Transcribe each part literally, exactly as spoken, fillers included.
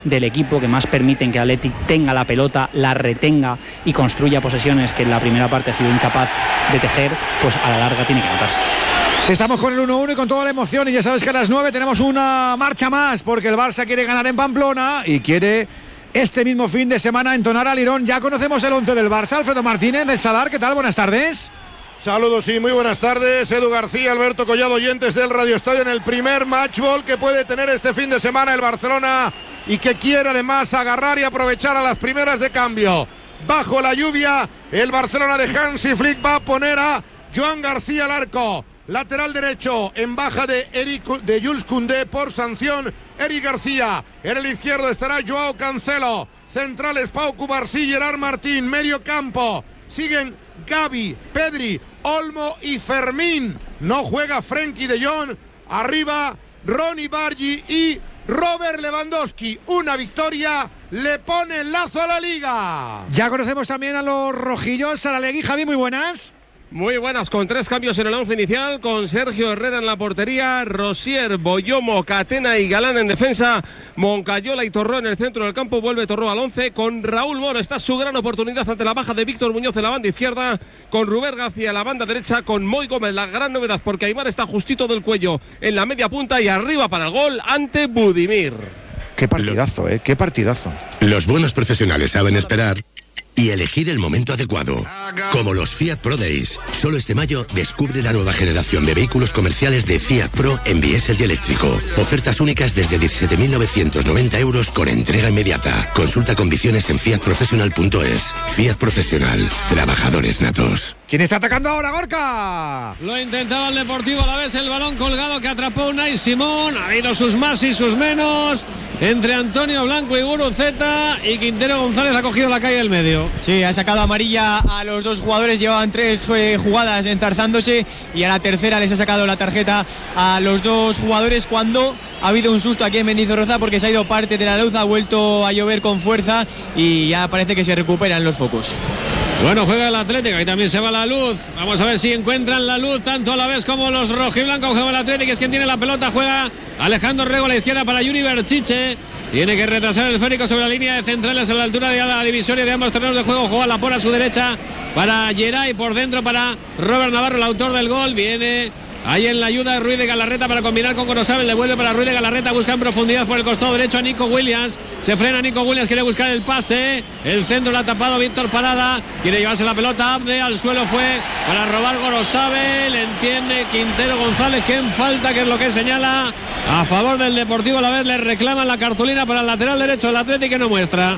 del equipo, que más permiten que Athletic tenga la pelota, la retenga y construya posesiones que en la primera parte ha sido incapaz de tejer, pues a la larga tiene que notarse. Estamos con el uno uno y con toda la emoción, y ya sabes que a las nueve tenemos una marcha más, porque el Barça quiere ganar en Pamplona y quiere este mismo fin de semana entonar al Lirón. Ya conocemos el once del Barça. Alfredo Martínez del Sadar, ¿qué tal? Buenas tardes. Saludos y muy buenas tardes. Edu García, Alberto Collado, oyentes del Radio Estadio, en el primer matchball que puede tener este fin de semana el Barcelona y que quiere además agarrar y aprovechar a las primeras de cambio. Bajo la lluvia, el Barcelona de Hansi Flick va a poner a Joan García al arco. Lateral derecho en baja de, Eric, de Jules Koundé por sanción, Eric García. En el izquierdo estará Joao Cancelo. Centrales Pau Cubarsí, Gerard Martín. Medio campo siguen Gavi, Pedri, Olmo y Fermín. No juega Frenkie de Jong. Arriba Ronny Bargi y Robert Lewandowski. Una victoria le pone el lazo a la Liga. Ya conocemos también a los rojillos. Saralegui, Javi, muy buenas. Muy buenas, con tres cambios en el once inicial, con Sergio Herrera en la portería, Rosier, Boyomo, Catena y Galán en defensa, Moncayola y Torró en el centro del campo. Vuelve Torró al once, con Raúl Moro. Está su gran oportunidad ante la baja de Víctor Muñoz en la banda izquierda, con Rubén García en la banda derecha, con Moi Gómez, la gran novedad, porque Aimar está justito del cuello en la media punta y arriba para el gol ante Budimir. Qué partidazo, eh, qué partidazo. Los buenos profesionales saben esperar y elegir el momento adecuado. Como los Fiat Pro Days. Solo este mayo descubre la nueva generación de vehículos comerciales de Fiat Pro en diésel y eléctrico. Ofertas únicas desde diecisiete mil novecientos noventa euros con entrega inmediata. Consulta condiciones en fiat professional punto es. Fiat Profesional. Trabajadores natos. ¿Quién está atacando ahora, Gorka? Lo intentaba el Deportivo a la vez, el balón colgado que atrapó Unai Simón. Ha habido sus más y sus menos entre Antonio Blanco y Guruceta, y Quintero González ha cogido la calle del medio. Sí, ha sacado amarilla a los dos jugadores, llevaban tres eh, jugadas enzarzándose, y a la tercera les ha sacado la tarjeta a los dos jugadores cuando ha habido un susto aquí en Mendizorroza, porque se ha ido parte de la luz, ha vuelto a llover con fuerza y ya parece que se recuperan los focos. Bueno, juega el Atlético y también se va la luz. Vamos a ver si encuentran la luz tanto a la vez como los rojiblancos. Juega el Atlético, es quien tiene la pelota. Juega Alejandro Rego a la izquierda para Yuri Berchiche. Tiene que retrasar el esférico sobre la línea de centrales a la altura de la divisoria de ambos terrenos de juego. Juega la por a su derecha para Geray, por dentro para Robert Navarro, el autor del gol. Viene ahí en la ayuda de Ruiz de Galarreta para combinar con Gorosabel. Devuelve para Ruiz de Galarreta. Busca en profundidad por el costado derecho a Nico Williams. Se frena Nico Williams. Quiere buscar el pase. El centro lo ha tapado Víctor Parada. Quiere llevarse la pelota. Abde al suelo fue para robar Gorosabel. Entiende Quintero González que en falta, que es lo que señala a favor del Deportivo. A la vez le reclaman la cartulina para el lateral derecho del Atlético, que no muestra.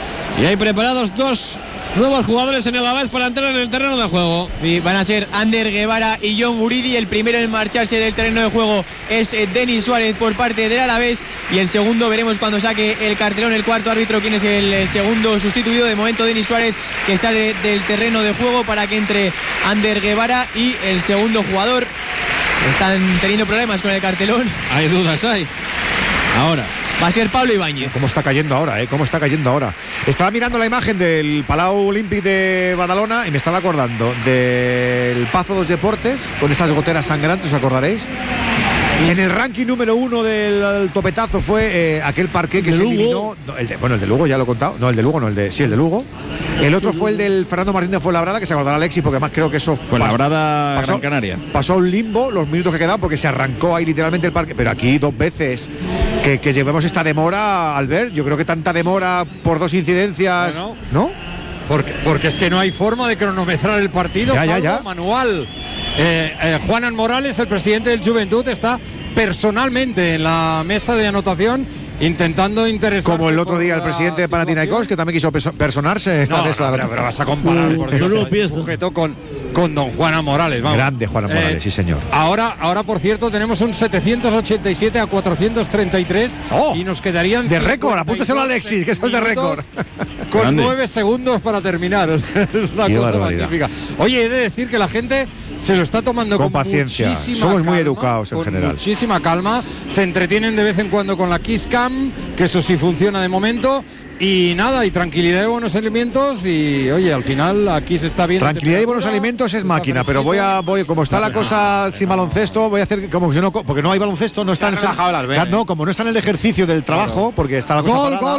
Y hay preparados dos nuevos jugadores en el Alavés para entrar en el terreno de juego. Y van a ser Ander Guevara y John Guridi. El primero en marcharse del terreno de juego es Denis Suárez por parte del Alavés, y el segundo veremos cuando saque el cartelón el cuarto árbitro quién es el segundo sustituido. De momento Denis Suárez, que sale del terreno de juego para que entre Ander Guevara y el segundo jugador. Están teniendo problemas con el cartelón. Hay dudas, hay. Ahora va a ser Pablo Ibáñez. ¿Cómo está cayendo ahora, eh? ¿Cómo está cayendo ahora? Estaba mirando la imagen del Palau Olímpic de Badalona y me estaba acordando del Pazo dos Deportes, con esas goteras sangrantes, ¿os acordaréis? En el ranking número uno del, del topetazo fue eh, aquel parque que se eliminó. No, el de, bueno, el de Lugo ya lo he contado. No, el de Lugo, no, el de. Sí, el de Lugo. El otro fue el del Fernando Martín de Fuenlabrada, que se acordará Alexis, porque además creo que eso. Fuenlabrada, pasó, Gran Canaria. Pasó un limbo los minutos que quedaban, porque se arrancó ahí literalmente el parque. Pero aquí dos veces que, que llevemos esta demora, Albert. Yo creo que tanta demora por dos incidencias. Bueno, ¿no? Porque, porque es que no hay forma de cronometrar el partido. Ya, ya, ya. Manual. Eh, eh, Juanan Morales, el presidente del Juventud, está personalmente en la mesa de anotación intentando interesar. Como el otro día el presidente de Panathinaikos, que también quiso personarse. No, no, pero, pero vas a comparar, por Dios, no, no, sujeto con, con don Juanan Morales. Vamos. Grande Juanan Morales, eh, sí señor. Ahora, ahora, por cierto, tenemos un setecientos ochenta y siete a cuatrocientos treinta y tres oh, y nos quedarían de récord, apúntaselo a Alexis, que eso es de récord. Con nueve segundos para terminar. Es una Qué cosa barbaridad. magnífica. Oye, he de decir que la gente se lo está tomando con, con paciencia. muchísima Somos muy calma, educados en con general. Muchísima calma. Se entretienen de vez en cuando con la Kiss Cam, que eso sí funciona de momento. Y nada, y tranquilidad y buenos alimentos. Y oye, al final aquí se está viendo. Tranquilidad y buenos alimentos es máquina, pero voy a, voy, como está la cosa sin baloncesto, voy a hacer como si no, porque no hay baloncesto, no está en el, las venas. no, como no está en el ejercicio del trabajo, porque está la cosa Gol, parada. gol.